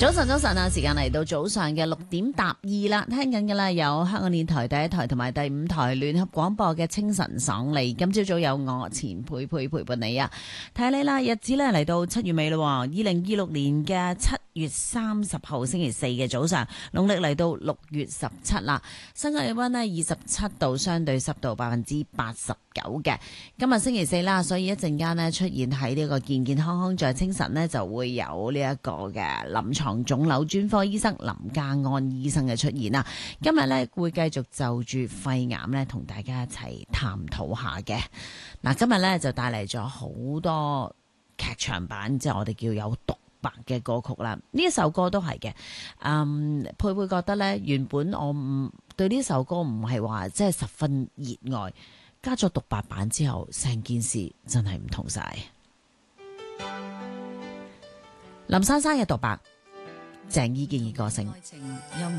早晨啊！時間嚟到早上嘅6:02啦，聽緊嘅啦有香港電台第一台同埋第5台聯合廣播嘅清晨爽利。今朝早有我錢佩佩陪伴你啊！睇你啦，日子咧嚟到7月尾咯，2026年嘅7月30號星期四嘅早上，農曆嚟到6月17啦。新界氣溫呢27度，相對濕度89%嘅。今日星期四啦，所以一陣間呢出現喺呢個健健康康在清晨呢，就會有呢一個嘅臨床腫瘤專科醫生林家安醫生嘅出現啦。今日呢會繼續就住肺癌呢同大家一齊探討下嘅。嗱，今日呢就帶嚟咗好多劇場版，即係我哋叫有獨白嘅歌曲啦。呢一首歌都係嘅。佩佩覺得呢，原本我唔對呢首歌唔係話即係十分熱愛，加咗獨白版之後，成件事真係唔同晒。林珊珊嘅獨白，鄭伊健嘅歌聲。